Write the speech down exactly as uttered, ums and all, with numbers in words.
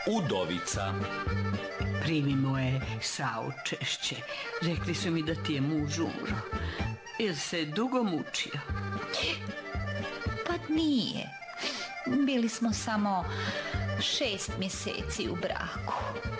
Udovica. Primi moje saučešće. Rekli su mi da ti je muž umro. Jel se dugo mučio? Pa nije. Bili smo samo šest mjeseci u braku.